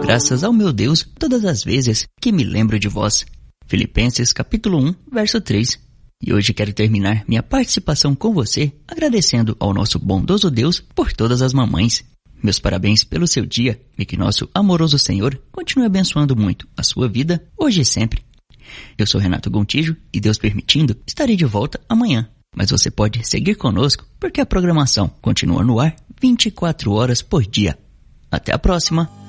graças ao meu Deus todas as vezes que me lembro de vós. Filipenses capítulo 1, verso 3. E hoje quero terminar minha participação com você agradecendo ao nosso bondoso Deus por todas as mamães. Meus parabéns pelo seu dia e que nosso amoroso Senhor continue abençoando muito a sua vida hoje e sempre. Eu sou Renato Gontijo e, Deus permitindo, estarei de volta amanhã. Mas você pode seguir conosco porque a programação continua no ar 24 horas por dia. Até a próxima!